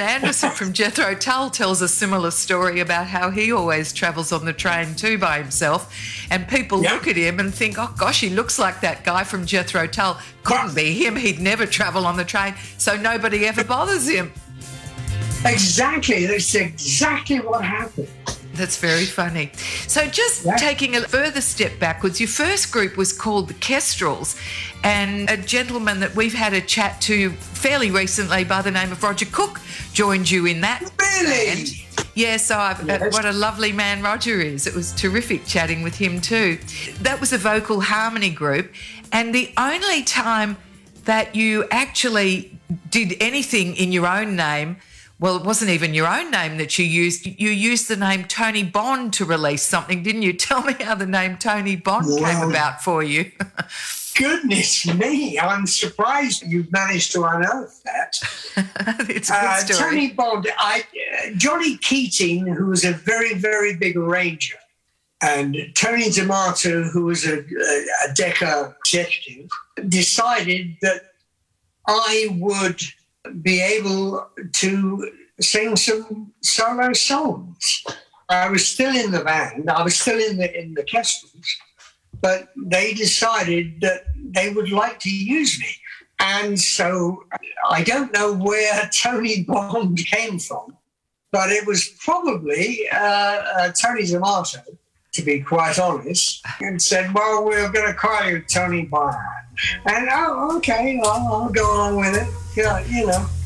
Anderson from Jethro Tull tells a similar story about how he always travels on the train too by himself, and people look at him and think, oh gosh, he looks like that guy from Jethro Tull. Couldn't be him. He'd never travel on the train, so nobody ever bothers him. Exactly. That's exactly what happened. That's very funny. So just taking a further step backwards, your first group was called the Kestrels, and a gentleman that we've had a chat to fairly recently by the name of Roger Cook joined you in that. Really? Band. Yes, what a lovely man Roger is. It was terrific chatting with him too. That was a vocal harmony group, and the only time that you actually did anything in your own name, well, it wasn't even your own name that you used. You used the name Tony Bond to release something, didn't you? Tell me how the name Tony Bond came about for you. Goodness me, I'm surprised you've managed to unearth that. It's a good story. Tony Bond, Johnny Keating, who was a very, very big arranger, and Tony D'Amato, who was a Decca executive, decided that I would be able to sing some solo songs. I was still in the band. I was still in the Kestrels, but they decided that they would like to use me. And so I don't know where Tony Bond came from, but it was probably Tony D'Amato, to be quite honest, and said, well, we're going to call you Tony Bond. And, okay, I'll go along with it. Yeah,